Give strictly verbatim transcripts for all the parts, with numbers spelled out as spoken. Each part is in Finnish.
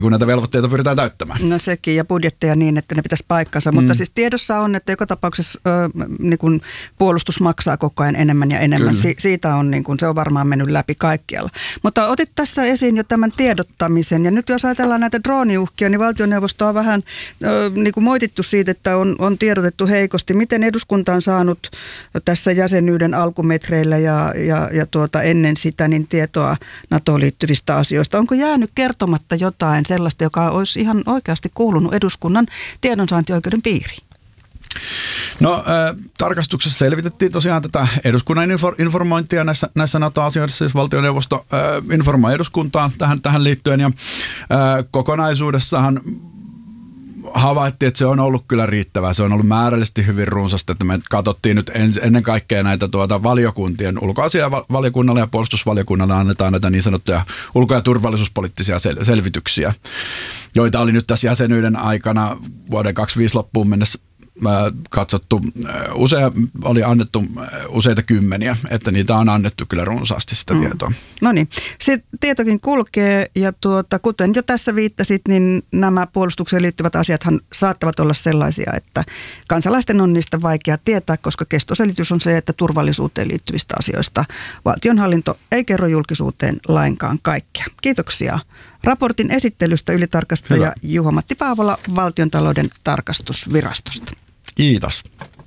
kun näitä velvoitteita pyritään täyttämään. No sekin, ja budjetteja niin, että ne pitäisi paikkansa. Mm. Mutta siis tiedossa on, että joka tapauksessa ö, niin kun puolustus maksaa koko ajan enemmän ja enemmän. Si- siitä on, niin kun, se on varmaan mennyt läpi kaikkialla. Mutta otit tässä esiin jo tämän tiedottamisen. Ja nyt jos ajatellaan näitä drooniuhkia, niin valtioneuvosto on vähän ö, niin kun moitittu siitä, että on, on tiedotettu heikosti. Miten eduskunta on saanut tässä jäsenyyden alkumetreillä ja, ja, ja tuota, ennen sitä niin tietoa NATOon liittyvistä asioista? Onko jäänyt kertomatta jotain sellaista, joka olisi ihan oikeasti kuulunut eduskunnan tiedonsaantioikeuden piiriin? No äh, tarkastuksessa selvitettiin tosiaan tätä eduskunnan infor- informointia näissä, näissä NATO-asioissa, siis valtioneuvosto äh, informoi eduskuntaa tähän, tähän liittyen ja äh, kokonaisuudessahan havaittiin, että se on ollut kyllä riittävää. Se on ollut määrällisesti hyvin runsasta, että me katsottiin nyt en, ennen kaikkea näitä tuota valiokuntien, ulkoasiavaliokunnalle ja puolustusvaliokunnalle annetaan näitä niin sanottuja ulko- ja turvallisuuspoliittisia sel- selvityksiä, joita oli nyt tässä jäsenyyden aikana vuoden kaksikymmentäviisi loppuun mennessä katsottu, usea, oli annettu useita kymmeniä, että niitä on annettu kyllä runsaasti sitä mm. tietoa. No niin, se tietokin kulkee ja tuota, kuten jo tässä viittasit, niin nämä puolustukseen liittyvät asiathan saattavat olla sellaisia, että kansalaisten on niistä vaikea tietää, koska kestoselitys on se, että turvallisuuteen liittyvistä asioista valtionhallinto ei kerro julkisuuteen lainkaan kaikkea. Kiitoksia raportin esittelystä ylitarkastaja Hyvä. Juha-Matti Paavola Valtiontalouden tarkastusvirastosta. Kiitos.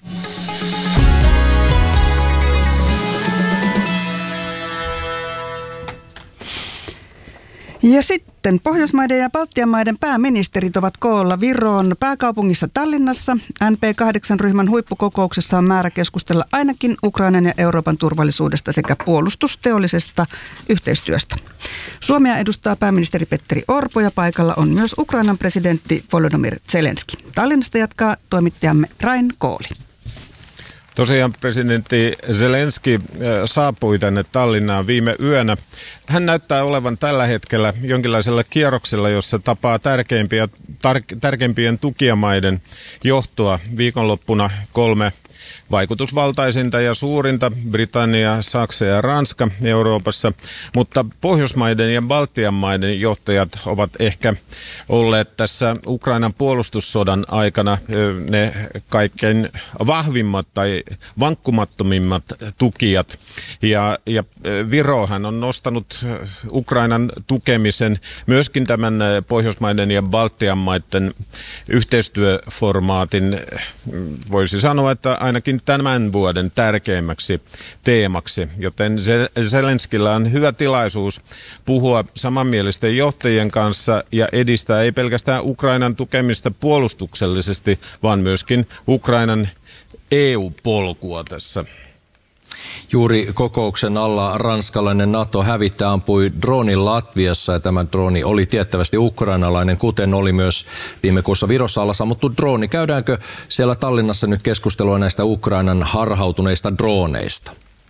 Ja sitten Pohjoismaiden ja Baltian maiden pääministerit ovat koolla Viron pääkaupungissa Tallinnassa. N P kahdeksan-ryhmän huippukokouksessa on määrä keskustella ainakin Ukrainan ja Euroopan turvallisuudesta sekä puolustusteollisesta yhteistyöstä. Suomea edustaa pääministeri Petteri Orpo ja paikalla on myös Ukrainan presidentti Volodymyr Zelenski. Tallinnasta jatkaa toimittajamme Rain Kooli. Tosiaan presidentti Zelenski saapui tänne Tallinnaan viime yönä. Hän näyttää olevan tällä hetkellä jonkinlaisella kierroksella, jossa tapaa tärkeimpiä, tar- tärkeimpien tukijamaiden johtoa. Viikonloppuna kolme vaikutusvaltaisinta ja suurinta, Britannia, Saksa ja Ranska Euroopassa, mutta Pohjoismaiden ja Baltian maiden johtajat ovat ehkä olleet tässä Ukrainan puolustussodan aikana ne kaikkein vahvimmat tai vankkumattomimmat tukijat. Ja, ja Virohan on nostanut Ukrainan tukemisen myöskin tämän Pohjoismaiden ja Baltian maiden yhteistyöformaatin, voisi sanoa, että ainakin tämän vuoden tärkeimmäksi teemaksi, joten Zelenskillä on hyvä tilaisuus puhua samanmielisten johtajien kanssa ja edistää ei pelkästään Ukrainan tukemista puolustuksellisesti, vaan myöskin Ukrainan E U-polkua tässä. Juuri kokouksen alla ranskalainen NATO-hävittäjä ampui droonin Latviassa ja tämä drooni oli tiettävästi ukrainalainen, kuten oli myös viime kuussa Virossa alla sammuttu drooni. Käydäänkö siellä Tallinnassa nyt keskustelua näistä Ukrainan harhautuneista drooneista?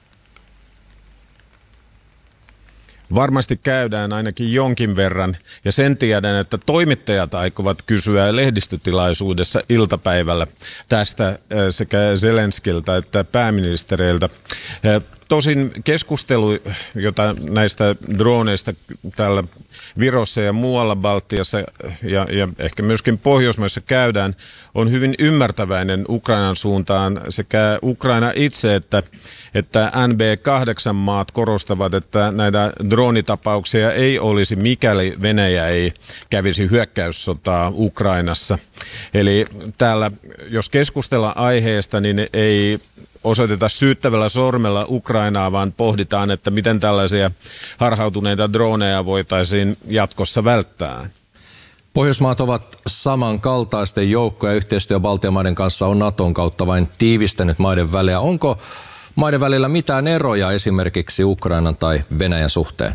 Varmasti käydään ainakin jonkin verran, ja sen tiedän, että toimittajat aikovat kysyä lehdistötilaisuudessa iltapäivällä tästä sekä Zelenskiltä että pääministereiltä. Tosin keskustelu, jota näistä droneista täällä Virossa ja muualla Baltiassa ja, ja ehkä myöskin Pohjoismaissa käydään, on hyvin ymmärtäväinen Ukrainan suuntaan. Sekä Ukraina itse että, että N B kahdeksan maat korostavat, että näitä droonitapauksia ei olisi, mikäli Venäjä ei kävisi hyökkäyssotaa Ukrainassa. Eli täällä, jos keskustellaan aiheesta, niin ei osoiteta syyttävällä sormella Ukrainaa, vaan pohditaan, että miten tällaisia harhautuneita droneja voitaisiin jatkossa välttää. Pohjoismaat ovat samankaltaisten joukkoja. Yhteistyö Baltian maiden kanssa on Naton kautta vain tiivistänyt maiden välejä. Onko maiden välillä mitään eroja esimerkiksi Ukrainan tai Venäjän suhteen?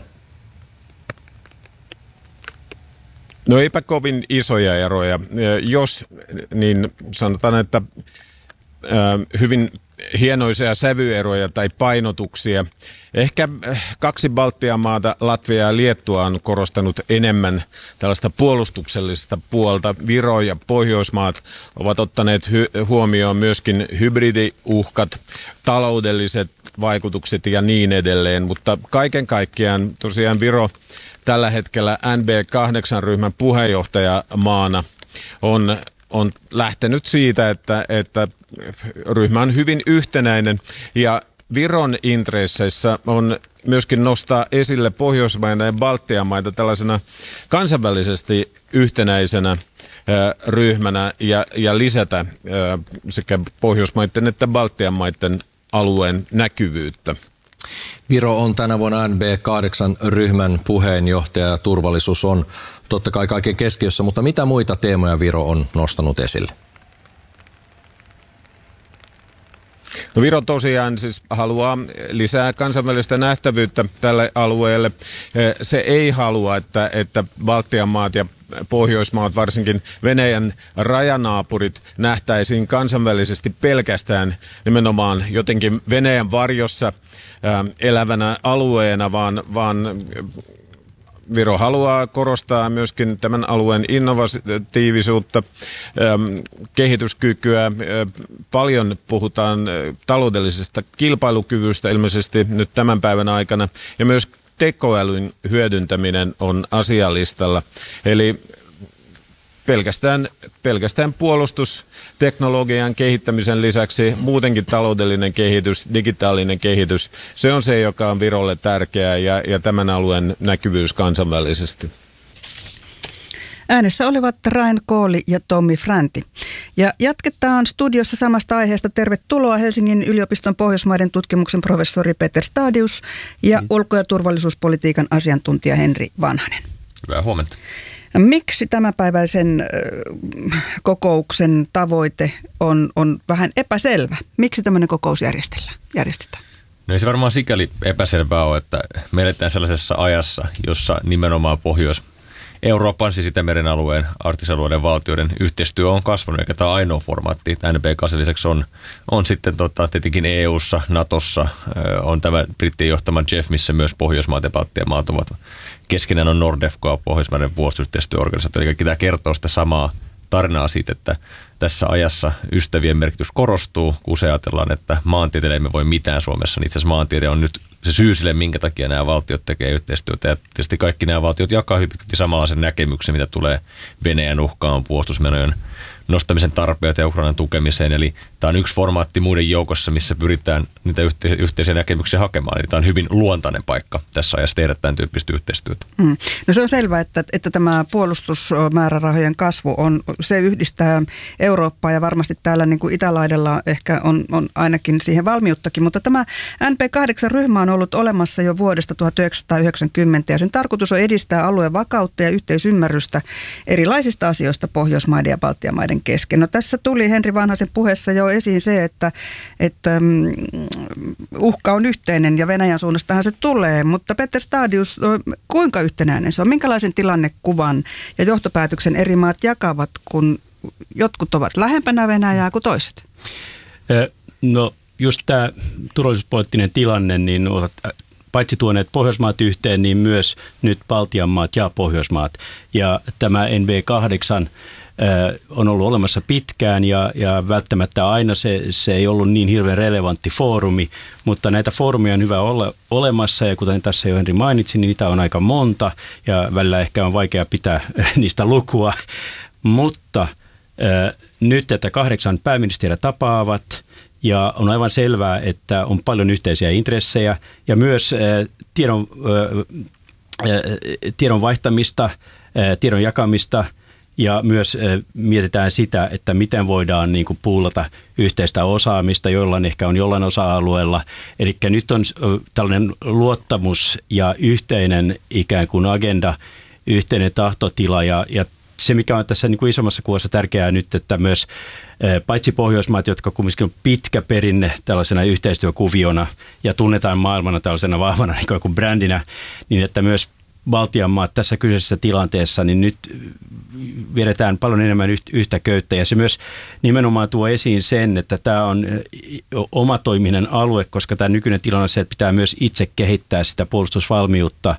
No eipä kovin isoja eroja. Jos, niin sanotaan, että äh, hyvin hienoisia sävyeroja tai painotuksia. Ehkä kaksi Baltian maata, Latvia ja Liettua, on korostanut enemmän tällaista puolustuksellisesta puolta. Viro ja Pohjoismaat ovat ottaneet hy- huomioon myöskin hybridiuhkat, taloudelliset vaikutukset ja niin edelleen. Mutta kaiken kaikkiaan tosiaan Viro tällä hetkellä N B kahdeksan ryhmän puheenjohtajamaana on on lähtenyt siitä, että, että ryhmä on hyvin yhtenäinen ja Viron intresseissä on myöskin nostaa esille Pohjoismaita ja Baltian maita tällaisena kansainvälisesti yhtenäisenä ryhmänä ja, ja lisätä sekä Pohjoismaiden että Baltian maiden alueen näkyvyyttä. Viro on tänä vuonna N B kahdeksan ryhmän puheenjohtaja ja turvallisuus on totta kai kaiken keskiössä, mutta mitä muita teemoja Viro on nostanut esille? No Viro tosiaan siis haluaa lisää kansainvälistä nähtävyyttä tälle alueelle. Se ei halua, että, että Baltian maat ja Pohjoismaat, varsinkin Venäjän rajanaapurit, nähtäisiin kansainvälisesti pelkästään nimenomaan jotenkin Venäjän varjossa elävänä alueena, vaan, vaan Viro haluaa korostaa myöskin tämän alueen innovatiivisuutta, kehityskykyä. Paljon puhutaan taloudellisesta kilpailukyvystä ilmeisesti nyt tämän päivän aikana ja myös tekoälyn hyödyntäminen on asialistalla. Eli pelkästään, pelkästään puolustusteknologian kehittämisen lisäksi muutenkin taloudellinen kehitys, digitaalinen kehitys, se on se, joka on Virolle tärkeää ja, ja tämän alueen näkyvyys kansainvälisesti. Äänessä olivat Rain Kooli ja Tommi Fränti. Ja jatketaan studiossa samasta aiheesta. Tervetuloa Helsingin yliopiston Pohjoismaiden tutkimuksen professori Peter Stadius ja mm. ulko- ja turvallisuuspolitiikan asiantuntija Henri Vanhanen. Hyvää huomenta. Miksi tämänpäiväisen kokouksen tavoite on, on vähän epäselvä? Miksi tämmöinen kokous järjestellään, järjestetään? No ei se varmaan sikäli epäselvää ole, että me eletään sellaisessa ajassa, jossa nimenomaan Pohjois- Euroopan, siis Itämeren alueen, arktisalueiden valtioiden yhteistyö on kasvanut, eikä tämä ainoa formaatti. N B kahdeksan lisäksi on, on sitten tota, tietenkin E U:ssa, Natossa, on tämä brittien johtama J E F, missä myös Pohjoismaat ja Baltian maat ovat. Keskenään on Nordefco, Pohjoismaiden puolustusyhteistyöorganisaatio, eli kaikki tämä kertoo sitä samaa tarinaa siitä, että tässä ajassa ystävien merkitys korostuu, kun usein ajatellaan, että maantieteelle emme voi mitään Suomessa, niin itse asiassa maantiede on nyt se syy sille, minkä takia nämä valtiot tekee yhteistyötä. Ja tietysti kaikki nämä valtiot jakaa hyvin samanlaisen näkemyksen, mitä tulee Venäjän uhkaan, puolustusmenojen nostamisen tarpeet ja Ukrainan tukemiseen. Eli tämä on yksi formaatti muiden joukossa, missä pyritään niitä yhte- yhteisiä näkemyksiä hakemaan. Eli tämä on hyvin luontainen paikka tässä ajassa tehdä tämän tyyppistä yhteistyötä. Mm. No se on selvää, että, että tämä puolustusmäärärahojen kasvu on, se yhdistää Eurooppaa ja varmasti täällä niin kuin itälaidella ehkä on, on ainakin siihen valmiuttakin. Mutta tämä N B kahdeksan ryhmä on ollut olemassa jo vuodesta tuhatyhdeksänsataayhdeksänkymmentä ja sen tarkoitus on edistää alueen vakautta ja yhteisymmärrystä erilaisista asioista Pohjoismaiden ja Baltian maiden kesken. No tässä tuli Henri Vanhasen puheessa jo esiin se, että, että mm, uhka on yhteinen ja Venäjän suunnastahan se tulee, mutta Peter Stadius, kuinka yhtenäinen se on? Minkälaisen tilannekuvan ja johtopäätöksen eri maat jakavat, kun jotkut ovat lähempänä Venäjää kuin toiset? No just tämä turvallisuuspoliittinen tilanne, niin ovat paitsi tuoneet Pohjoismaat yhteen, niin myös nyt Baltian maat ja Pohjoismaat. Ja tämä N B kahdeksan on ollut olemassa pitkään ja, ja välttämättä aina se, se ei ollut niin hirveän relevantti foorumi, mutta näitä foorumia on hyvä olla olemassa ja kuten tässä jo Henri mainitsi, niin niitä on aika monta ja välillä ehkä on vaikea pitää niistä lukua, mutta äh, nyt tätä kahdeksan pääministeriä tapaavat ja on aivan selvää, että on paljon yhteisiä intressejä ja myös äh, tiedon, äh, äh, tiedon vaihtamista, äh, tiedon jakamista. Ja myös mietitään sitä, että miten voidaan niin kuin puulata yhteistä osaamista, jollain ehkä on jollain osa-alueella. Eli nyt on tällainen luottamus ja yhteinen ikään kuin agenda, yhteinen tahtotila. Ja, ja se, mikä on tässä niin kuin isommassa kuvassa tärkeää nyt, että myös paitsi Pohjoismaat, jotka kumminkin on pitkä perinne tällaisena yhteistyökuviona ja tunnetaan maailmana tällaisena vahvana niin kuin brändinä, niin että myös Baltian maat tässä kyseisessä tilanteessa, niin nyt vedetään paljon enemmän yhtä köyttä. Ja se myös nimenomaan tuo esiin sen, että tämä on omatoiminen alue, koska tämä nykyinen tilanne on se, että pitää myös itse kehittää sitä puolustusvalmiutta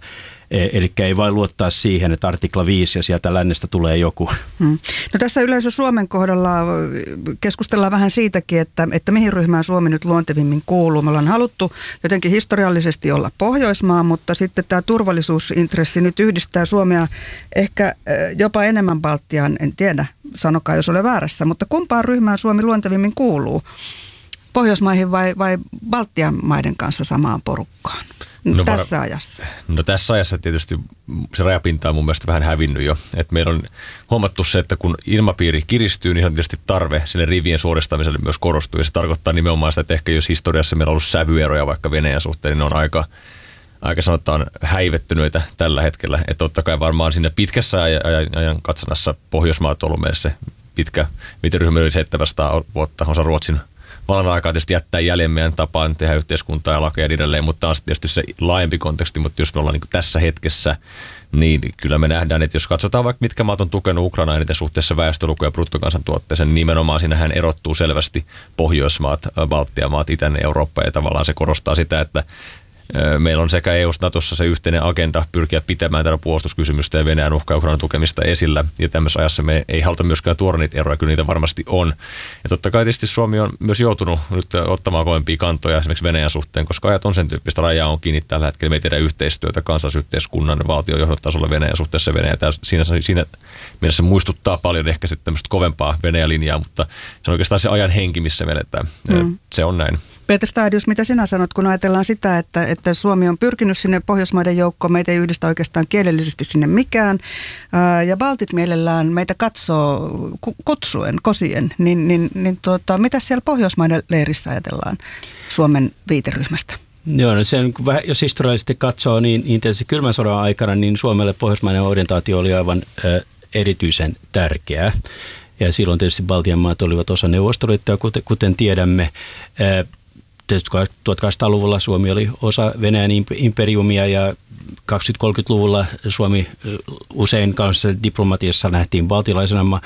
Eli ei vain luottaa siihen, että artikla viisi ja sieltä lännestä tulee joku. Hmm. No tässä yleensä Suomen kohdalla keskustellaan vähän siitäkin, että, että mihin ryhmään Suomi nyt luontevimmin kuuluu. Me ollaan haluttu jotenkin historiallisesti olla Pohjoismaa, mutta sitten tämä turvallisuusintressi nyt yhdistää Suomea ehkä jopa enemmän Baltiaan, en tiedä, sanokaa jos olen väärässä, mutta kumpaan ryhmään Suomi luontevimmin kuuluu? Pohjoismaihin vai, vai Baltian maiden kanssa samaan porukkaan? No, tässä var... ajassa. No tässä ajassa tietysti se rajapinta on mun mielestä vähän hävinnyt jo. Et meillä on huomattu se, että kun ilmapiiri kiristyy, niin on tietysti tarve sinne rivien suoristamiselle myös korostuu. Ja se tarkoittaa nimenomaan sitä, että ehkä jos historiassa meillä on ollut sävyeroja vaikka Venäjän suhteen, niin ne on aika, aika sanotaan häivettyneitä tällä hetkellä. Että totta kai varmaan siinä pitkässä ajan, ajan katsannassa Pohjoismaat on ollut meille se pitkä, miten ryhmä yli seitsemänsataa vuotta, osa Ruotsin vallan aikaa tietysti jättää jäljen meidän tapaan tehdä yhteiskuntaa ja lakeja edelleen, mutta on tietysti se laajempi konteksti, mutta jos me ollaan niin tässä hetkessä, niin kyllä me nähdään, että jos katsotaan vaikka mitkä maat on tukenut Ukrainaa eniten suhteessa väestöluku- ja bruttokansantuotteeseen, niin nimenomaan siinähän erottuu selvästi Pohjoismaat, Baltian maat, Itäinen Eurooppa, ja tavallaan se korostaa sitä, että meillä on sekä E U:ssa Natossa se yhteinen agenda pyrkiä pitämään tätä puolustuskysymystä ja Venäjän uhka Ukrainan tukemista esillä. Ja tämmöisessä ajassa me ei haluta myöskään tuoda niitä eroja, kyllä niitä varmasti on. Ja totta kai tietysti Suomi on myös joutunut nyt ottamaan kovempia kantoja esimerkiksi Venäjän suhteen, koska ajat on sen tyyppistä. Rajaa on kiinni tällä hetkellä. Me ei tehdä yhteistyötä kansallisyhteiskunnan ja valtiojohdon tasolla Venäjän suhteessa. Venäjä siinä, siinä mielessä muistuttaa paljon ehkä sitten tämmöistä kovempaa Venäjä-linjaa, mutta se on oikeastaan se ajan henki, missä me eletään. Mm. Se on näin. Peter Stadius, mitä sinä sanot, kun ajatellaan sitä, että, että Suomi on pyrkinyt sinne Pohjoismaiden joukkoon, meitä ei yhdistä oikeastaan kielellisesti sinne mikään, ää, ja baltit mielellään meitä katsoo kutsuen, kosien, niin, niin, niin tuota, mitä siellä Pohjoismaiden leirissä ajatellaan Suomen viiteryhmästä? Joo, no sen, jos historiallisesti katsoo, niin, niin tietysti kylmän sodan aikana niin Suomelle pohjoismainen orientaatio oli aivan ä, erityisen tärkeää. Ja silloin tietysti Baltian maat olivat osa Neuvostoliittoa, kuten, kuten tiedämme. Ä, tuhatkahdeksansataaluvulla Suomi oli osa Venäjän imperiumia ja kaksikymmentä-kolmekymmentäluvulla Suomi usein kanssa diplomatiassa nähtiin baltilaisena ma-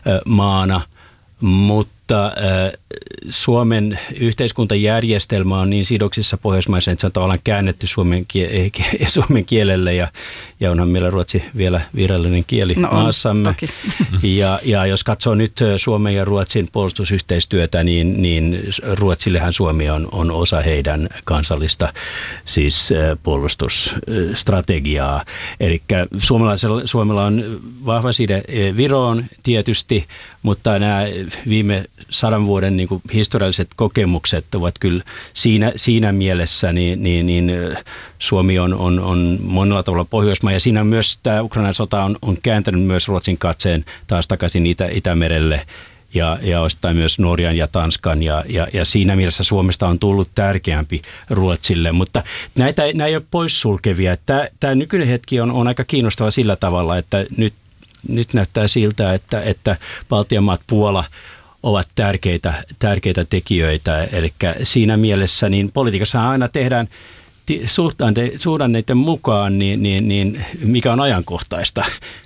maana, mutta Suomen yhteiskuntajärjestelmä on niin sidoksissa pohjoismaisen, että se on tavallaan käännetty suomen, kie- suomen kielelle ja, ja onhan meillä ruotsi vielä virallinen kieli no on, maassamme. Ja, ja jos katsoo nyt Suomen ja Ruotsin puolustusyhteistyötä, niin, niin Ruotsillehän Suomi on, on osa heidän kansallista siis puolustusstrategiaa. Eli Suomella on vahva side Viroon tietysti, mutta nämä viime sadan vuoden niin kuin historialliset kokemukset ovat kyllä siinä, siinä mielessä, niin, niin, niin Suomi on, on, on monella tavalla Pohjoismaa, ja siinä myös tämä Ukrainan sota on, on kääntänyt myös Ruotsin katseen taas takaisin Itä, Itämerelle ja, ja osittain myös Norjan ja Tanskan, ja, ja, ja siinä mielessä Suomesta on tullut tärkeämpi Ruotsille, mutta näitä nämä ei ole poissulkevia. Tämä, tämä nykyinen hetki on, on aika kiinnostava sillä tavalla, että nyt Nyt näyttää siltä, että, että Baltian maat, Puola ovat tärkeitä, tärkeitä tekijöitä. Eli siinä mielessä niin politiikassa aina tehdään suhdanteiden mukaan, niin, niin, niin mikä on ajankohtaista.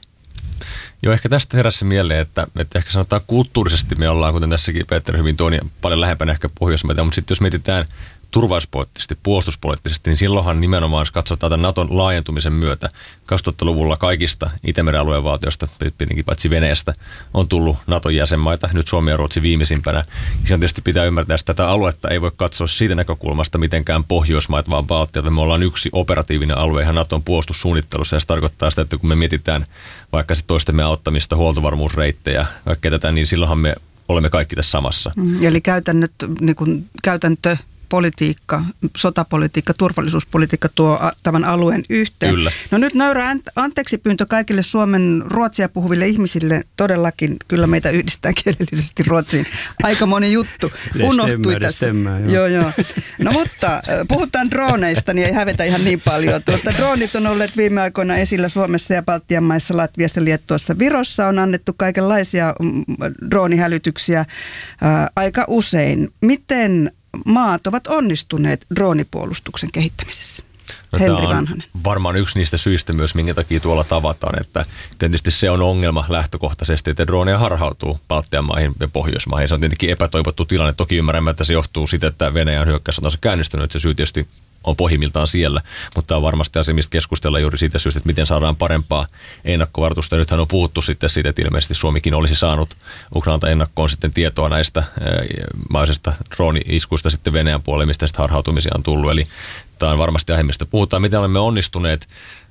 Joo, ehkä tästä heräsi mieleen, että, että ehkä sanotaan kulttuurisesti me ollaan, kuten tässäkin Peter hyvin toi, niin paljon lähempänä ehkä Pohjoismaita, mutta sitten jos mietitään turvallisuuspoliittisesti, puolustuspoliittisesti, niin silloinhan nimenomaan, jos katsotaan tämän Naton laajentumisen myötä, kaksituhattaluvulla kaikista Itämeren alueen valtioista, tietenkin paitsi Venäjästä, on tullut Naton jäsenmaita, nyt Suomi ja Ruotsi viimeisimpänä. Siinä tietysti pitää ymmärtää, että tätä aluetta ei voi katsoa siitä näkökulmasta mitenkään Pohjoismaat, vaan Baltiat. Me ollaan yksi operatiivinen alue ihan Naton puolustussuunnittelussa, ja se tarkoittaa sitä, että kun me mietitään vaikka se toistemme auttamista, huoltovarmuusreittejä, kaikkea tätä, niin silloinhan me olemme kaikki tässä samassa. Mm, eli käytännöt, niin kuin käytäntö, politiikka, sotapolitiikka, turvallisuuspolitiikka tuo tämän alueen yhteen. Kyllä. No nyt nöyrä anteeksi pyyntö kaikille Suomen ruotsia puhuville ihmisille. Todellakin kyllä meitä yhdistää kielellisesti Ruotsiin. Aika moni juttu unohtui tässä. Joo, joo. No mutta puhutaan droneista, niin ei hävetä ihan niin paljon. Tuota, droonit on olleet viime aikoina esillä Suomessa ja Baltian maissa, Latviassa, Liettuassa, Virossa. On annettu kaikenlaisia droonihälytyksiä ää, aika usein. Miten maat ovat onnistuneet droonipuolustuksen kehittämisessä? No, Henri Vanhanen. Vanhanen. Varmaan yksi niistä syistä myös, minkä takia tuolla tavataan, että tietysti se on ongelma lähtökohtaisesti, että droneja harhautuu Baltian maihin ja Pohjoismaihin. Se on tietenkin epätoivottu tilanne. Toki ymmärrämme, että se johtuu siitä, että Venäjän hyökkäyssotansa käynnistynyt. Se syy tietysti on pohjimmiltaan siellä, mutta tämä on varmasti asia, mistä keskustellaan juuri siitä syystä, että miten saadaan parempaa ennakkovaroitusta. Nythän on puhuttu sitten siitä, että ilmeisesti Suomikin olisi saanut Ukrainalta ennakkoon sitten tietoa näistä maisesta drooni-iskuista sitten Venäjän puolelle, mistä sitten harhautumisia on tullut. Eli tämä on varmasti aihe, mistä puhutaan. Miten olemme onnistuneet?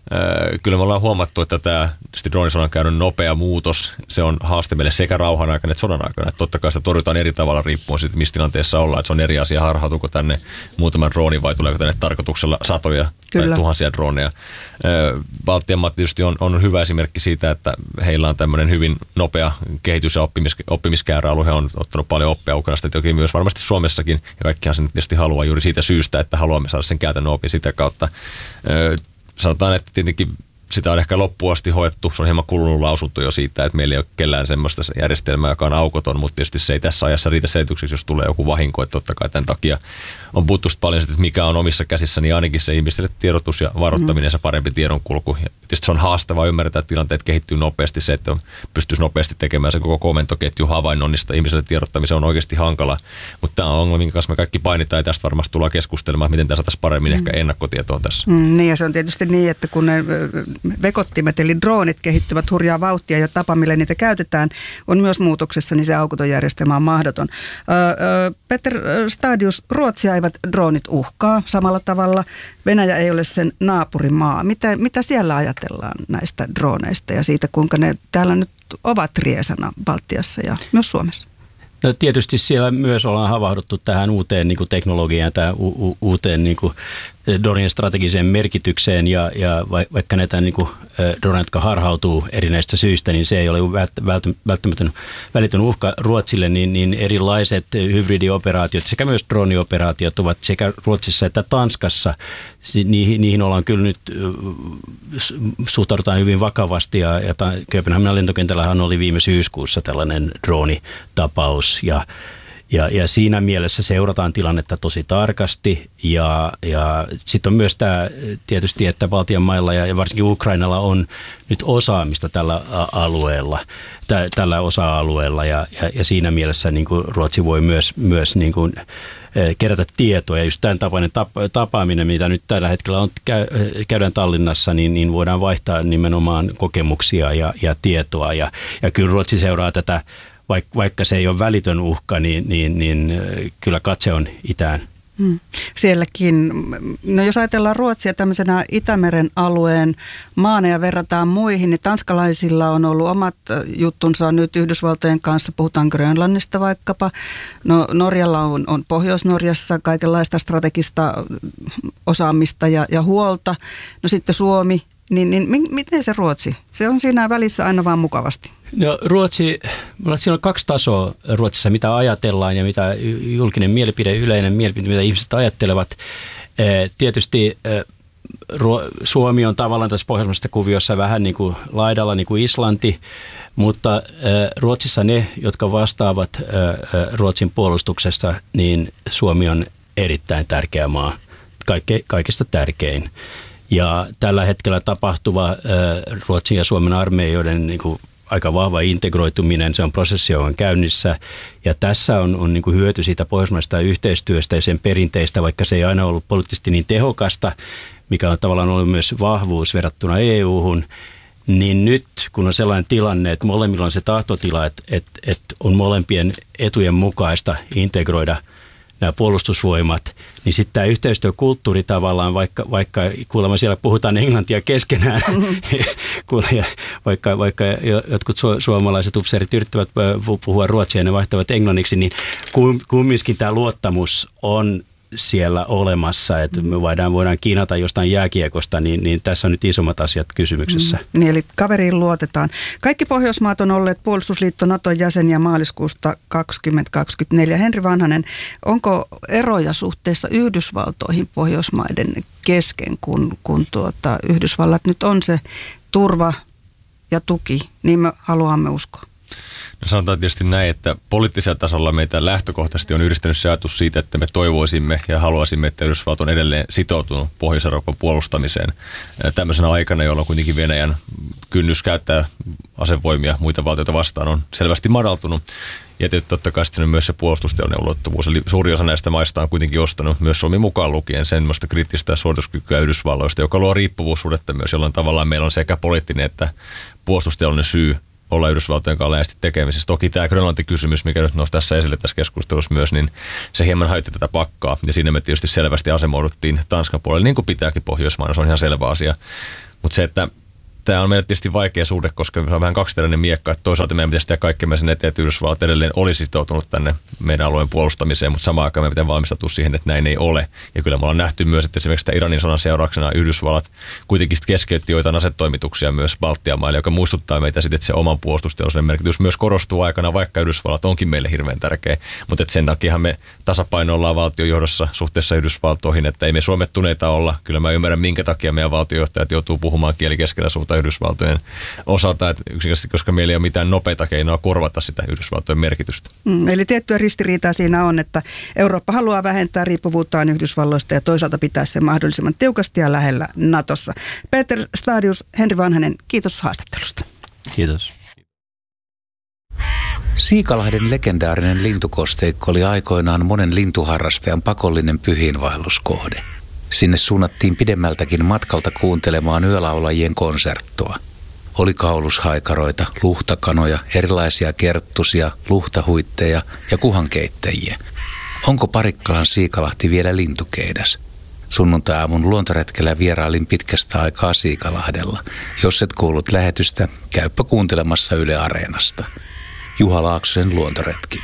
Kyllä me ollaan huomattu, että tämä droonisodan käynyt nopea muutos, se on haaste meille sekä rauhan aikana että sodan aikana. Että totta kai sitä torjutaan eri tavalla riippuen siitä, missä tilanteessa ollaan. Että se on eri asia, harhautuuko tänne muutama drooni vai tuleeko tänne tarkoituksella satoja Kyllä. tai tuhansia droneja. Baltian maat tietysti on, on hyvä esimerkki siitä, että heillä on tämmöinen hyvin nopea kehitys- ja oppimis, oppimiskäärä ollut. He on ottanut paljon oppia Ukrainasta, toki myös varmasti Suomessakin. Ja kaikkihan sen tietysti haluaa juuri siitä syystä, että haluamme saada sen käytännön opin sitä kautta. Sanotaan, että tietenkin sitä on ehkä loppuun asti hoettu. Se on hieman kulunut lausunto jo siitä, että meillä ei ole kellään semmoista järjestelmää, joka on aukoton, mutta tietysti se ei tässä ajassa riitä selitykseksi, jos tulee joku vahinko. Että totta kai tämän takia on puhuttu paljon siitä, että mikä on omissa käsissä, niin ainakin se ihmisille tiedotus ja varoittaminen ja se parempi tiedonkulku. Ja tietysti se on haastavaa ymmärtää, että tilanteet kehittyy nopeasti. Se, että pystyisi nopeasti tekemään se koko komentoketju havainnoinnista ihmiselle tiedottamisen on oikeasti hankala. Mutta tämä on ongelma, minkä kanssa me kaikki painitaan ja tästä varmasti tullaan keskustelemaan, miten tämä saataisiin paremmin mm. ehkä ennakkotietoon tässä. Mm, niin ja se on tietysti niin, että kun ne vekottimet eli droonit kehittyvät hurjaa vauhtia ja tapa, millä niitä käytetään, on myös muutoksessa, niin se aukoton järjestelmä on mahdoton. Öö, Peter Stadius, Ruotsia eivät droonit uhkaa samalla tavalla. Venäjä ei ole sen naapurimaa. Mitä, mitä siellä ajatellaan näistä drooneista ja siitä, kuinka ne täällä nyt ovat riesana Baltiassa ja myös Suomessa? No tietysti siellä myös ollaan havahduttu tähän uuteen niin kuin teknologiaan, tähän u- u- uuteen niin kuin dronien strategiseen merkitykseen ja, ja vaikka näitä niin kuin droneja, jotka harhautuu erinäistä syistä, niin se ei ole välttämätön välitön uhka Ruotsille, niin, niin erilaiset hybridioperaatiot sekä myös dronioperaatiot ovat sekä Ruotsissa että Tanskassa. Niihin, niihin ollaan kyllä nyt suhtaudutaan hyvin vakavasti ja, ja Kööpenhaminan lentokentällähän oli viime syyskuussa tällainen droonitapaus ja Ja, ja siinä mielessä seurataan tilannetta tosi tarkasti ja, ja sitten on myös tämä tietysti, että Baltian mailla ja, ja varsinkin Ukrainalla on nyt osaamista tällä alueella, tä, tällä osa-alueella ja, ja, ja siinä mielessä niin kuin Ruotsi voi myös, myös niin kuin kerätä tietoa ja just tämän tapainen tapaaminen, mitä nyt tällä hetkellä on, käydään Tallinnassa, niin, niin voidaan vaihtaa nimenomaan kokemuksia ja, ja tietoa ja, ja kyllä Ruotsi seuraa tätä. Vaikka se ei ole välitön uhka, niin, niin, niin kyllä katse on itään. Hmm. Sielläkin, no jos ajatellaan Ruotsia tämmöisenä Itämeren alueen maana ja verrataan muihin, niin tanskalaisilla on ollut omat juttunsa nyt Yhdysvaltojen kanssa, puhutaan Grönlannista vaikkapa. No Norjalla on, on Pohjois-Norjassa kaikenlaista strategista osaamista ja, ja huolta. No sitten Suomi, niin, niin miten se Ruotsi? Se on siinä välissä aina vaan mukavasti. No Ruotsi, siinä on kaksi tasoa Ruotsissa, mitä ajatellaan ja mitä julkinen mielipide, yleinen mielipide, mitä ihmiset ajattelevat. Tietysti Suomi on tavallaan tässä pohjoismaisessa kuviossa vähän niin kuin laidalla niin kuin Islanti, mutta Ruotsissa ne, jotka vastaavat Ruotsin puolustuksesta, niin Suomi on erittäin tärkeä maa, Kaike, kaikista tärkein. Ja tällä hetkellä tapahtuva Ruotsin ja Suomen armeijoiden niin kuin aika vahva integroituminen, se on prosessi, joka on käynnissä. Ja tässä on, on niin kuin hyöty siitä pohjoismaisesta yhteistyöstä ja sen perinteistä, vaikka se ei aina ollut poliittisesti niin tehokasta, mikä on tavallaan ollut myös vahvuus verrattuna E U-hun. Niin nyt, kun on sellainen tilanne, että molemmilla on se tahtotila, että, että, että on molempien etujen mukaista integroida nämä puolustusvoimat, niin sitten tämä yhteistyökulttuuri tavallaan, vaikka, vaikka kuulemma siellä puhutaan englantia keskenään, mm-hmm. vaikka, vaikka jotkut su- suomalaiset upseerit yrittävät puhua ruotsia ja ne vaihtavat englanniksi, niin kumminkin tämä luottamus on siellä olemassa, että me voidaan, voidaan kiinata jostain jääkiekosta, niin, niin tässä on nyt isommat asiat kysymyksessä. Mm. Niin, eli kaveriin luotetaan. Kaikki Pohjoismaat on olleet puolustusliitto Naton jäseniä maaliskuusta kaksituhattakaksikymmentäneljä. Henri Vanhanen, onko eroja suhteessa Yhdysvaltoihin Pohjoismaiden kesken, kun, kun tuota, Yhdysvallat nyt on se turva ja tuki, niin me haluamme uskoa? Sanotaan tietysti näin, että poliittisella tasolla meitä lähtökohtaisesti on yhdistänyt se ajatus siitä, että me toivoisimme ja haluaisimme, että Yhdysvallat on edelleen sitoutunut Pohjois-Euroopan puolustamiseen tämmöisenä aikana, jolloin kuitenkin Venäjän kynnys käyttää asevoimia muita valtioita vastaan on selvästi madaltunut. Ja totta kai sitten myös se puolustusteollinen ulottuvuus. Eli suuri osa näistä maista on kuitenkin ostanut myös Suomi mukaan lukien semmoista kriittistä suorituskykyä Yhdysvalloista, joka luo riippuvuussuhdetta myös, jolloin tavallaan meillä on sekä poliittinen että puolustusteollinen syy olla Yhdysvaltojen kanssa läheisesti tekemisissä. Toki tämä Grönlanti-kysymys, mikä nyt nousi tässä esille tässä keskustelussa myös, niin se hieman hajotti tätä pakkaa. Ja siinä me tietysti selvästi asemoiduttiin Tanskan puolelle, niin kuin pitääkin Pohjoismaina, se on ihan selvä asia. Mutta se, että tämä on meille tietysti vaikea suhde, koska se on vähän kaksiteräinen miekka. Että toisaalta meidän pitäisi tehdä kaikkemme sen eteen, että Yhdysvallat edelleen olisi sitoutunut tänne meidän alueen puolustamiseen, mutta samaan aikaan me pitää valmistautua siihen, että näin ei ole. Ja kyllä me ollaan nähty myös, että esimerkiksi Iranin sodan seurauksena Yhdysvallat kuitenkin keskeytti joitain asetoimituksia myös Baltian maille, joka muistuttaa meitä sitten, että se oman puolustusteollisuuden merkitys myös korostuu aikana, vaikka Yhdysvallat onkin meille hirveän tärkeä. Mutta sen takia me tasapainoillaan valtiojohdossa suhteessa Yhdysvaltoihin, että ei me suomettuneita olla. Kyllä mä ymmärrän, minkä takia meidän valtiojohtajat joutuu puhumaan kieli keskellä suuta Yhdysvaltojen osalta, että yksinkertaisesti, koska meillä ei ole mitään nopeita keinoa korvata sitä Yhdysvaltojen merkitystä. Mm, eli tiettyä ristiriitaa siinä on, että Eurooppa haluaa vähentää riippuvuuttaan Yhdysvalloista ja toisaalta pitää sen mahdollisimman tiukasti ja lähellä Natossa. Peter Stadius, Henri Vanhanen, kiitos haastattelusta. Kiitos. Siikalahden legendaarinen lintukosteikko oli aikoinaan monen lintuharrastajan pakollinen pyhiinvaelluskohde. Sinne suunnattiin pidemmältäkin matkalta kuuntelemaan yölaulajien konserttoa. Oli kaulushaikaroita, luhtakanoja, erilaisia kerttusia, luhtahuitteja ja kuhankeittäjiä. Onko Parikkalan Siikalahti vielä lintukeidas? Sunnuntai-aamun luontoretkellä vierailin pitkästä aikaa Siikalahdella. Jos et kuullut lähetystä, käyppä kuuntelemassa Yle Areenasta. Juha Laaksosen luontoretki.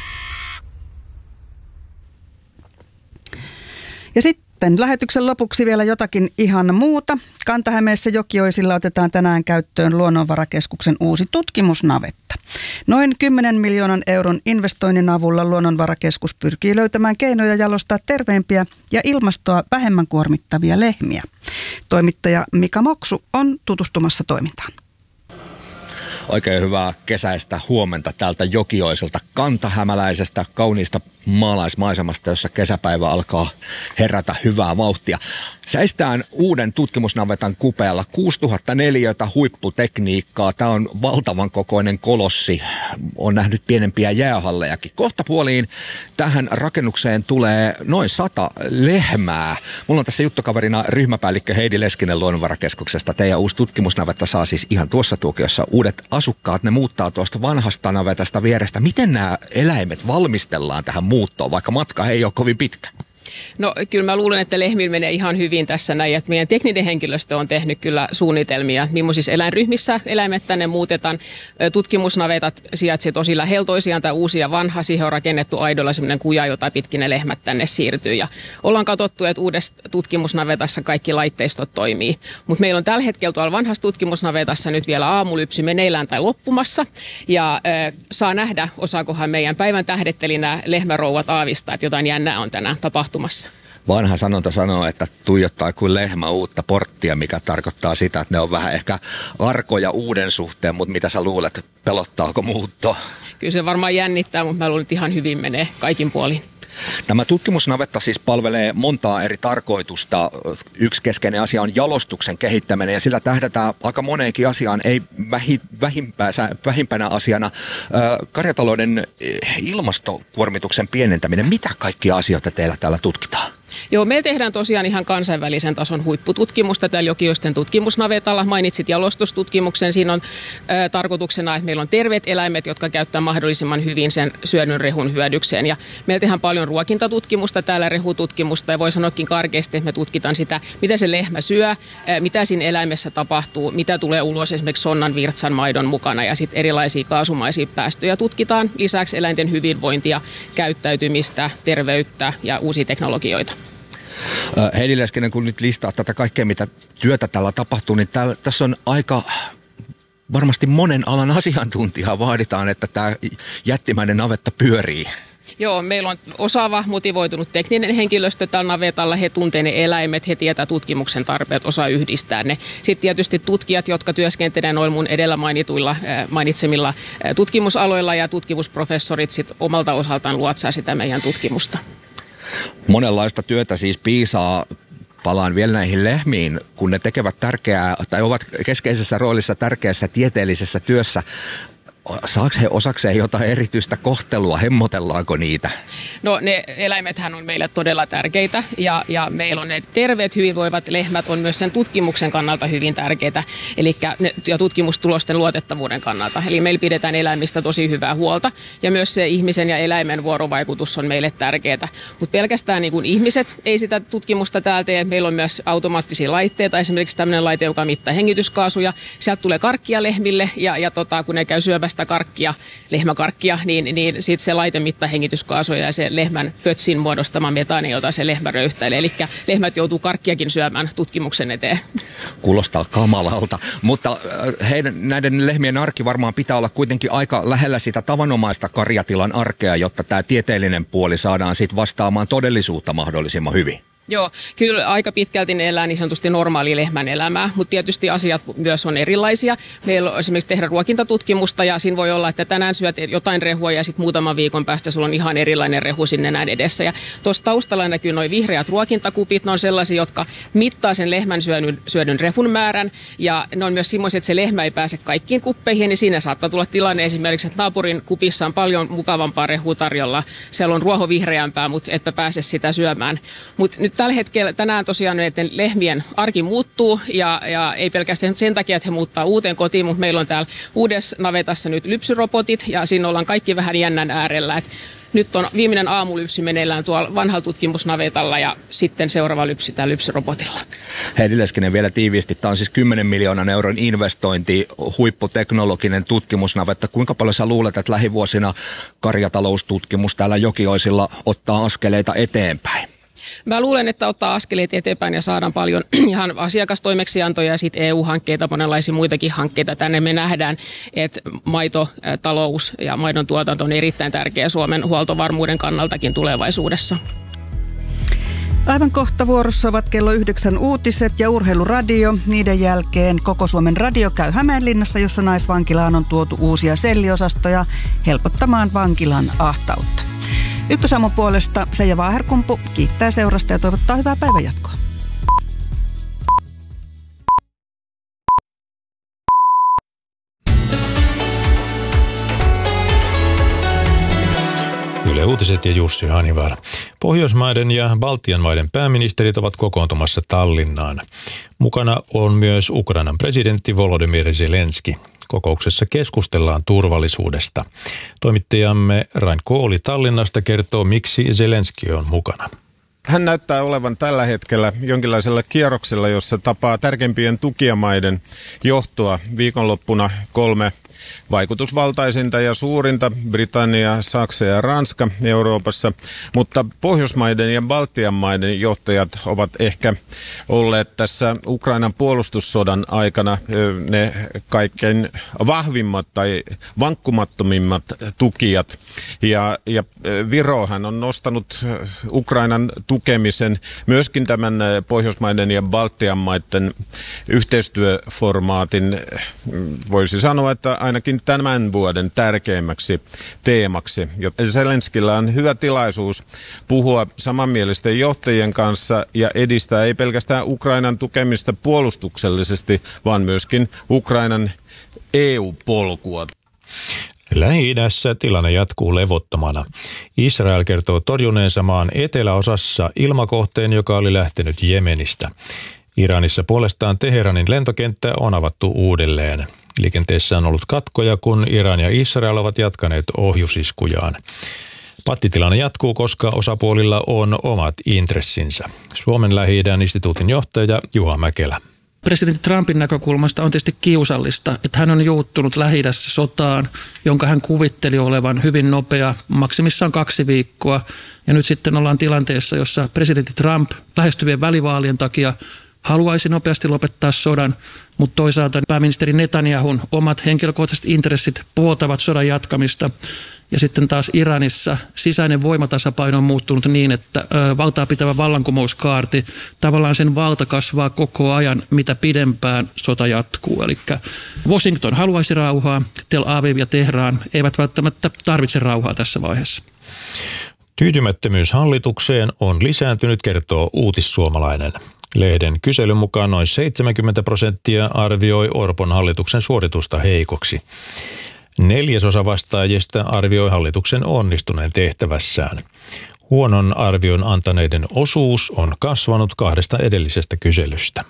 Ja sitten lähetyksen lopuksi vielä jotakin ihan muuta. Kanta-Hämeessä Jokioisilla otetaan tänään käyttöön Luonnonvarakeskuksen uusi tutkimusnavetta. Noin kymmenen miljoonan euron investoinnin avulla Luonnonvarakeskus pyrkii löytämään keinoja jalostaa terveempiä ja ilmastoa vähemmän kuormittavia lehmiä. Toimittaja Mika Moksu on tutustumassa toimintaan. Oikein hyvää kesäistä huomenta täältä Jokioiselta kantahämäläisestä kauniista maalaismaisemasta, jossa kesäpäivä alkaa herätä hyvää vauhtia. Seistään uuden tutkimusnavetan kupeella kuusituhatta neliötä huipputekniikkaa. Tämä on valtavan kokoinen kolossi. On nähnyt pienempiä jäähallejakin. Kohta puoliin tähän rakennukseen tulee noin sata lehmää. Mulla on tässä juttukaverina ryhmäpäällikkö Heidi Leskinen Luonnonvarakeskuksesta. Teidän uusi tutkimusnavetta saa siis ihan tuossa tuokiossa uudet asukkaat. Ne muuttaa tuosta vanhasta navetasta vierestä. Miten nämä eläimet valmistellaan tähän muuttoon, vaikka matka ei ole kovin pitkä? No kyllä mä luulen, että lehmillä menee ihan hyvin tässä näin, että meidän tekninen henkilöstö on tehnyt kyllä suunnitelmia, millaisissa eläinryhmissä eläimet tänne muutetaan. Tutkimusnavetat sijaitsee tosi lähellä toisiaan tai uusi ja vanha, siihen on rakennettu aidolla semmoinen kuja, jota pitkin ne lehmät tänne siirtyy. Ja ollaan katsottu, että uudessa tutkimusnavetassa kaikki laitteistot toimii, mutta meillä on tällä hetkellä tuolla vanhassa tutkimusnavetassa nyt vielä aamulypsy meneillään tai loppumassa ja äh, saa nähdä, osaakohan meidän päivän tähdetteli nämä lehmärouvat aavistaa, että jotain jännää on tänään tapahtumassa. Vanha sanonta sanoo, että tuijottaa kuin lehmä uutta porttia, mikä tarkoittaa sitä, että ne on vähän ehkä arkoja uuden suhteen, mutta mitä sä luulet, pelottaako muutto? Kyllä se varmaan jännittää, mutta mä luulen, että ihan hyvin menee kaikin puolin. Tämä tutkimusnavetta siis palvelee montaa eri tarkoitusta. Yksi keskeinen asia on jalostuksen kehittäminen ja sillä tähdätään aika moneenkin asiaan, ei vähimpänä asiana karjatalouden ilmastokuormituksen pienentäminen. Mitä kaikkia asioita teillä täällä tutkitaan? Joo, me tehdään tosiaan ihan kansainvälisen tason huippututkimusta täällä Jokioisten tutkimusnavetalla. Mainitsit jalostustutkimuksen. Siinä on ä, tarkoituksena, että meillä on terveet eläimet, jotka käyttää mahdollisimman hyvin sen syödyn rehun hyödykseen. Ja meillä tehdään paljon ruokintatutkimusta täällä, rehututkimusta, ja voi sanoakin karkeasti, että me tutkitaan sitä, mitä se lehmä syö, ä, mitä siinä eläimessä tapahtuu, mitä tulee ulos esimerkiksi sonnan, virtsan, maidon mukana, ja sitten erilaisia kaasumaisia päästöjä tutkitaan. Lisäksi eläinten hyvinvointia, käyttäytymistä, terveyttä ja uusia teknologioita. Heidi Leskinen, kun nyt listaa tätä kaikkea, mitä työtä tällä tapahtuu, niin täällä, tässä on aika varmasti monen alan asiantuntijaa vaaditaan, että tämä jättimäinen navetta pyörii. Joo, meillä on osaava, motivoitunut tekninen henkilöstö tällä navetalla. He tuntee ne eläimet, he tietää tutkimuksen tarpeet, osaa yhdistää ne. Sitten tietysti tutkijat, jotka työskentelevät noilla mun edellä mainituilla, mainitsemilla tutkimusaloilla ja tutkimusprofessorit sit omalta osaltaan luotsaa sitä meidän tutkimusta. Monenlaista työtä siis piisaa. Palaan vielä näihin lehmiin, kun ne tekevät tärkeää tai ovat keskeisessä roolissa tärkeässä tieteellisessä työssä. Saako he osakseen jotain erityistä kohtelua? Hemmotellaanko niitä? No ne eläimethän on meille todella tärkeitä ja, ja meillä on ne terveet hyvinvoivat lehmät on myös sen tutkimuksen kannalta hyvin tärkeitä eli ne, ja tutkimustulosten luotettavuuden kannalta. Eli meillä pidetään eläimistä tosi hyvää huolta ja myös se ihmisen ja eläimen vuorovaikutus on meille tärkeää. Mutta pelkästään niin kuin ihmiset ei sitä tutkimusta täällä tee. Meillä on myös automaattisia laitteita, esimerkiksi tämmöinen laite, joka mittaa hengityskaasuja. Sieltä tulee karkkia lehmille ja, ja tota, kun ne käy syömästä karkkia, lehmäkarkkia, niin, niin sitten se laite mittaa hengityskaasuja ja se lehmän pötsin muodostama metaani, jota se lehmä röyhtäilee. Eli lehmät joutuu karkkiakin syömään tutkimuksen eteen. Kuulostaa kamalalta, mutta heidän, näiden lehmien arki varmaan pitää olla kuitenkin aika lähellä sitä tavanomaista karjatilan arkea, jotta tämä tieteellinen puoli saadaan sitten vastaamaan todellisuutta mahdollisimman hyvin. Joo, kyllä aika pitkälti ne elää niin sanotusti normaali lehmän elämää, mutta tietysti asiat myös on erilaisia. Meillä on esimerkiksi tehdä ruokintatutkimusta ja siinä voi olla, että tänään syöt jotain rehua ja sitten muutaman viikon päästä sulla on ihan erilainen rehu sinne näin edessä. Ja tuossa taustalla näkyy nuo vihreät ruokintakupit, ne on sellaisia, jotka mittaa sen lehmän syödyn, syödyn rehun määrän ja ne on myös semmoisia, että se lehmä ei pääse kaikkiin kuppeihin, niin siinä saattaa tulla tilanne esimerkiksi, että naapurin kupissa on paljon mukavampaa rehua tarjolla. Siellä on ruoho vihreämpää, mutta etpä pääse sitä syömään. Mut nyt tällä hetkellä tänään tosiaan näiden lehmien arki muuttuu ja, ja ei pelkästään sen takia, että he muuttaa uuteen kotiin, mutta meillä on täällä uudessa navetassa nyt lypsyrobotit ja siinä ollaan kaikki vähän jännän äärellä. Et nyt on viimeinen aamulypsy meneillään tuolla vanhalla tutkimusnavetalla ja sitten seuraava lypsy täällä lypsyrobotilla. Heidi Leskinen vielä tiiviisti. Tämä on siis kymmenen miljoonan euron investointi, huipputeknologinen tutkimusnavetta. Kuinka paljon sä luulet, että lähivuosina karjataloustutkimus täällä Jokioisilla ottaa askeleita eteenpäin? Mä luulen, että ottaa askeleet eteenpäin ja saadaan paljon ihan asiakastoimeksiantoja ja sitten E U-hankkeita, monenlaisia muitakin hankkeita. Tänne me nähdään, että maitotalous ja maidon tuotanto on erittäin tärkeä Suomen huoltovarmuuden kannaltakin tulevaisuudessa. Aivan kohta vuorossa ovat kello yhdeksän uutiset ja urheiluradio. Niiden jälkeen Koko Suomen radio käy Hämeenlinnassa, jossa naisvankilaan on tuotu uusia selliosastoja helpottamaan vankilan ahtautta. Ykkösaamun puolesta Seija Vaaherkumpu kiittää seurasta ja toivottaa hyvää päivänjatkoa. Yle Uutiset ja Jussi Hanivaara. Pohjoismaiden ja Baltian maiden pääministerit ovat kokoontumassa Tallinnaan. Mukana on myös Ukrainan presidentti Volodymyr Zelenski. Kokouksessa keskustellaan turvallisuudesta. Toimittajamme Rain Kooli Tallinnasta kertoo, miksi Zelenski on mukana. Hän näyttää olevan tällä hetkellä jonkinlaisella kierroksella, jossa tapaa tärkeimpien tukijamaiden johtoa. Viikonloppuna kolme vaikutusvaltaisinta ja suurinta, Britannia, Saksa ja Ranska Euroopassa, mutta Pohjoismaiden ja Baltian maiden johtajat ovat ehkä olleet tässä Ukrainan puolustussodan aikana ne kaikkein vahvimmat tai vankkumattomimmat tukijat. Ja, ja Virohan on nostanut Ukrainan tukemisen myöskin tämän Pohjoismaiden ja Baltian maiden yhteistyöformaatin, voisi sanoa, että ainakin tämän vuoden tärkeimmäksi teemaksi. Zelenskillä on hyvä tilaisuus puhua samanmielisten johtajien kanssa ja edistää ei pelkästään Ukrainan tukemista puolustuksellisesti, vaan myöskin Ukrainan E U-polkua. Lähi-idässä tilanne jatkuu levottomana. Israel kertoo torjuneensa maan eteläosassa ilmakohteen, joka oli lähtenyt Jemenistä. Iranissa puolestaan Teheranin lentokenttä on avattu uudelleen. Liikenteessä on ollut katkoja, kun Iran ja Israel ovat jatkaneet ohjusiskujaan. Pattitilanne jatkuu, koska osapuolilla on omat intressinsä. Suomen Lähi-idän instituutin johtaja Juha Mäkelä. Presidentti Trumpin näkökulmasta on tietysti kiusallista, että hän on juuttunut Lähi-idässä sotaan, jonka hän kuvitteli olevan hyvin nopea, maksimissaan kaksi viikkoa. Ja nyt sitten ollaan tilanteessa, jossa presidentti Trump lähestyvien välivaalien takia haluaisi nopeasti lopettaa sodan, mutta toisaalta pääministeri Netanyahun omat henkilökohtaiset intressit puoltavat sodan jatkamista. Ja sitten taas Iranissa sisäinen voimatasapaino on muuttunut niin, että valtaa pitävä vallankumouskaarti, tavallaan sen valta kasvaa koko ajan, mitä pidempään sota jatkuu. Eli Washington haluaisi rauhaa, Tel Aviv ja Teheran eivät välttämättä tarvitse rauhaa tässä vaiheessa. Tyytymättömyys hallitukseen on lisääntynyt, kertoo Uutissuomalainen. Lehden kyselyn mukaan noin seitsemänkymmentä prosenttia arvioi Orpon hallituksen suoritusta heikoksi. Neljäsosa vastaajista arvioi hallituksen onnistuneen tehtävässään. Huonon arvion antaneiden osuus on kasvanut kahdesta edellisestä kyselystä.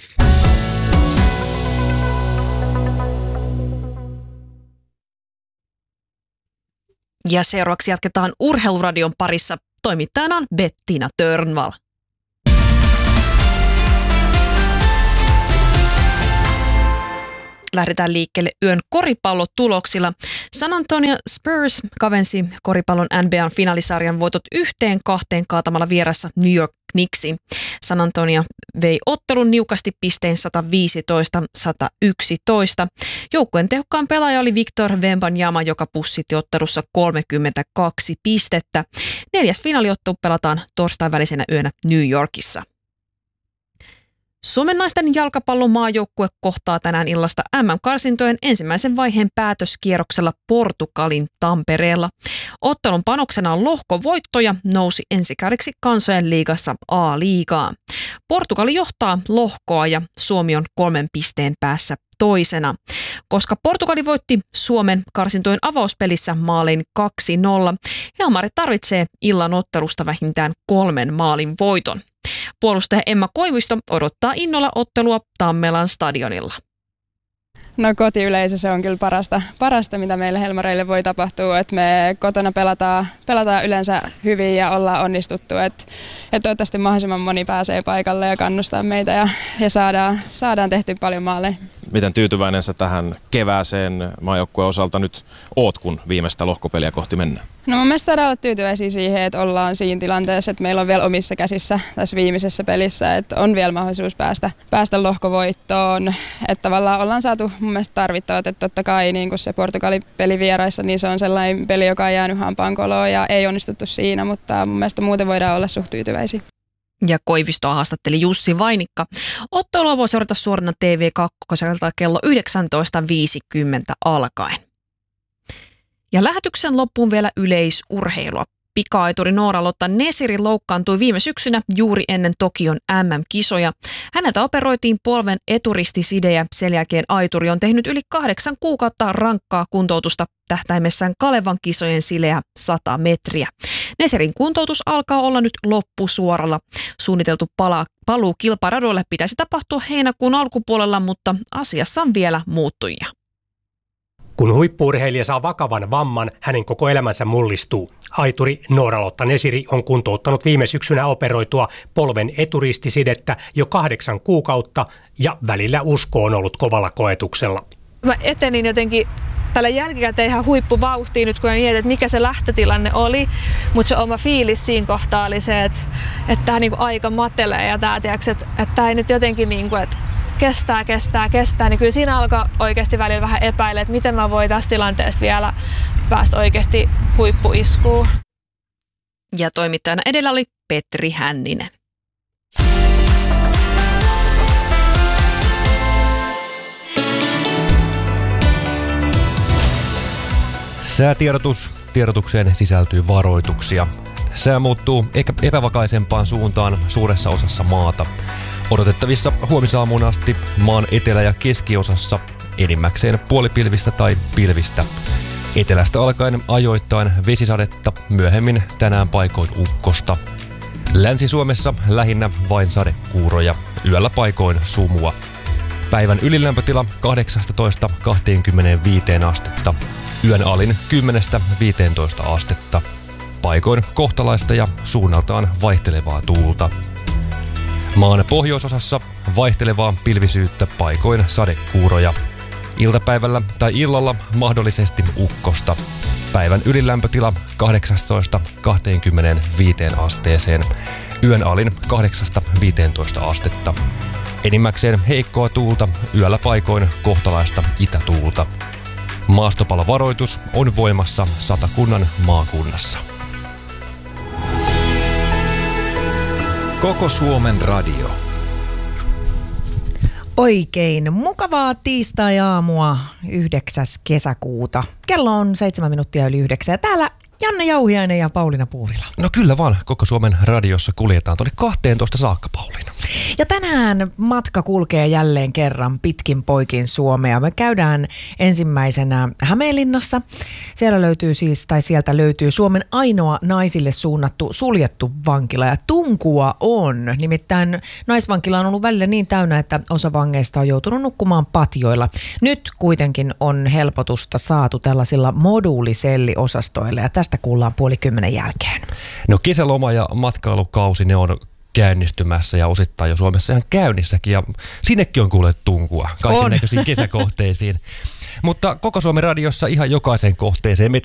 Ja seuraavaksi jatketaan Urheiluradion parissa. Toimittajana on Bettina Törnvall. Lähdetään liikkeelle yön koripallotuloksilla. San Antonio Spurs kavensi koripallon N B A:n finaalisarjan voitot yhteen kahteen kaatamalla vieressä New York Knicksin. San Antonio vei ottelun niukasti pistein sata viisitoista sata yksitoista. Joukkueen tehokkaan pelaaja oli Victor Wembanyama, joka pussitti ottelussa kolmekymmentäkaksi pistettä. Neljäs finaaliottelu pelataan torstain välisenä yönä New Yorkissa. Suomen naisten jalkapallon maajoukkue kohtaa tänään illasta M M-karsintojen ensimmäisen vaiheen päätöskierroksella Portugalin Tampereella. Ottelun panoksena on lohkovoitto ja nousi ensikädiksi kansojen liigassa A-liigaan. Portugali johtaa lohkoa ja Suomi on kolmen pisteen päässä toisena. Koska Portugali voitti Suomen karsintojen avauspelissä maalin kaksi nolla, Helmari tarvitsee illan ottelusta vähintään kolmen maalin voiton. Puolustaja Emma Koivisto odottaa innolla ottelua Tammelan stadionilla. No kotiyleisö, se on kyllä parasta, parasta mitä meille Helmareille voi tapahtua, että me kotona pelataan, pelataan yleensä hyvin ja ollaan onnistuttu, että, että toivottavasti mahdollisimman moni pääsee paikalle ja kannustaa meitä ja, ja saadaan, saadaan tehty paljon maaleja. Miten tyytyväinen sä tähän kevääseen maajoukkueen osalta nyt oot, kun viimeistä lohkopeliä kohti mennään? No mun mielestä saadaan olla tyytyväisiä siihen, että ollaan siinä tilanteessa, että meillä on vielä omissa käsissä tässä viimeisessä pelissä, että on vielä mahdollisuus päästä, päästä lohkovoittoon. Että tavallaan ollaan saatu mun mielestä tarvittavat, että totta kai niin kuin se Portugalin peli vieraissa, niin se on sellainen peli, joka on jäänyt hampaankoloon ja ei onnistuttu siinä, mutta mun mielestä muuten voidaan olla suht tyytyväisiä. Ja Koivistoa haastatteli Jussi Vainikka. Ottelua voi seurata suorana T V kaksi kello yhdeksäntoista viisikymmentä alkaen. Ja lähetyksen loppuun vielä yleisurheilua. Pika-aituri Noora-Lotta Nesiri loukkaantui viime syksynä juuri ennen Tokion M M-kisoja. Häneltä operoitiin polven eturistiside ja sen jälkeen aituri on tehnyt yli kahdeksan kuukautta rankkaa kuntoutusta tähtäimessään Kalevan kisojen sileä sata metriä. Nesirin kuntoutus alkaa olla nyt loppusuoralla. Suunniteltu pala, paluu kilparadoille pitäisi tapahtua heinäkuun alkupuolella, mutta asiassa on vielä muuttujia. Kun huippu-urheilija saa vakavan vamman, hänen koko elämänsä mullistuu. Aituri Noora-Lotta Nesiri on kuntouttanut viime syksynä operoitua polven eturistisidettä jo kahdeksan kuukautta ja välillä usko on ollut kovalla koetuksella. Mä etenin jotenkin tällä jälkikäteen ihan huippuvauhtiin nyt, kun mietin, että mikä se lähtötilanne oli, mutta se oma fiilis siinä kohtaa oli se, että, että tämä niinku aika matelee ja tämä, tiiäks, että, että tämä ei nyt jotenkin niinku, että kestää, kestää, kestää, niin kyllä siinä alkaa oikeasti välillä vähän epäillä, että miten mä voin tästä tilanteesta vielä päästä oikeasti huippuiskuun. Ja toimittajana edellä oli Petri Hänninen. Säätiedotus. Tiedotukseen sisältyy varoituksia. Sää muuttuu epävakaisempaan suuntaan suuressa osassa maata. Odotettavissa huomisaamuun asti maan etelä- ja keskiosassa enimmäkseen puolipilvistä tai pilvistä. Etelästä alkaen ajoittain vesisadetta, myöhemmin tänään paikoin ukkosta. Länsi-Suomessa lähinnä vain sadekuuroja, yöllä paikoin sumua. Päivän ylilämpötila kahdeksastatoista kaksikymmentäviisi astetta, yön alin kymmenestä viiteentoista astetta. Paikoin kohtalaista ja suunnaltaan vaihtelevaa tuulta. Maan pohjoisosassa vaihtelevaa pilvisyyttä, paikoin sadekuuroja. Iltapäivällä tai illalla mahdollisesti ukkosta. Päivän ylilämpötila kahdeksastatoista kaksikymmentäviisi asteeseen. Yön alin kahdeksasta viiteentoista astetta. Enimmäkseen heikkoa tuulta, yöllä paikoin kohtalaista itätuulta. Maastopalovaroitus on voimassa Satakunnan maakunnassa. Koko Suomen radio. Oikein mukavaa tiistai-aamua yhdeksäs kesäkuuta. Kello on seitsemän minuuttia yli yhdeksän ja täällä Janne Jauhiainen ja Pauliina Puurila. No kyllä vaan, Koko Suomen radiossa kuljetaan tuonne kahteentoista saakka, Pauliina. Ja tänään matka kulkee jälleen kerran pitkin poikin Suomea. Me käydään ensimmäisenä Hämeenlinnassa. Siellä löytyy siis, tai sieltä löytyy Suomen ainoa naisille suunnattu suljettu vankila. Ja tunkua on. Nimittäin naisvankila on ollut välillä niin täynnä, että osa vangeista on joutunut nukkumaan patjoilla. Nyt kuitenkin on helpotusta saatu tällaisilla moduuliselliosastoilla. Ja tästä kuullaan puoli kymmenen jälkeen. No kesäloma ja matkailukausi, ne on käynnistymässä ja osittain jo Suomessa ihan käynnissäkin ja sinnekin on kuullut tunkua kaiken näköisiin kesäkohteisiin. Mutta Koko Suomen radiossa ihan jokaisen kohteeseen me